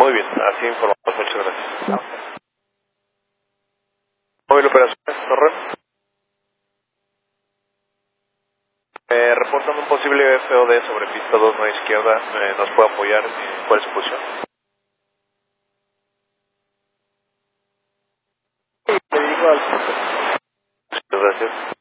Muy bien, así informamos. Muchas gracias. Móvil Operaciones, Torre. Reportan un posible FOD sobre pista 2 no izquierda. ¿Nos puede apoyar? ¿Cuál es su posición? Le digo al... Muchas gracias.